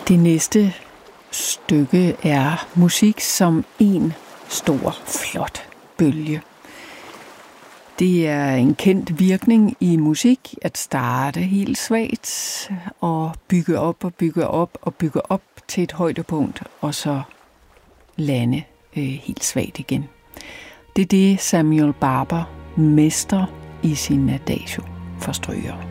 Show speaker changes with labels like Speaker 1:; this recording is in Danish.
Speaker 1: Det næste stykke er musik som en stor, flot bølge. Det er en kendt virkning i musik at starte helt svagt og bygge op og bygge op og bygge op til et højdepunkt, og så lande helt svagt igen. Det er det, Samuel Barber mestrer i sin Adagio for strygere.